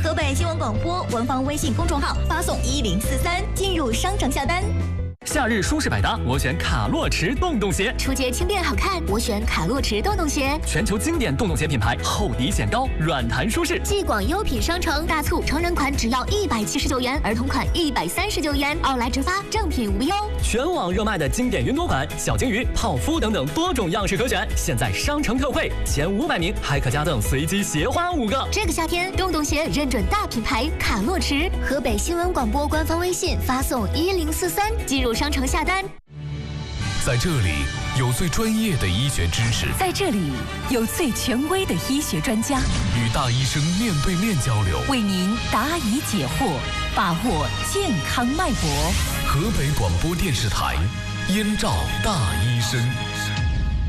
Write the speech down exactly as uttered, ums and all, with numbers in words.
河北新闻广播官方微信公众号发送一零四三进入商城下单。 夏日舒适百搭，我选卡洛驰洞洞鞋； 出街轻便好看，我选卡洛驰洞洞鞋。 全球经典洞洞鞋品牌，厚底显高，软弹舒适。 继广优品商城大促，成人款只要一百七十九元，儿童款一百三十九元，奥莱直发，正品无忧。 全网热卖的经典云朵款、小金鱼、泡芙等等多种样式可选，现在商城特惠，前五百名还可加赠随机鞋花五个。 这个夏天，洞洞鞋认准大品牌卡洛驰。河北新闻广播官方微信发送一零四三进入商城下单。 在这里有最专业的医学知识， 在这里有最权威的医学专家， 与大医生面对面交流， 为您答疑解惑，把握健康脉搏。 河北广播电视台，燕赵大医生。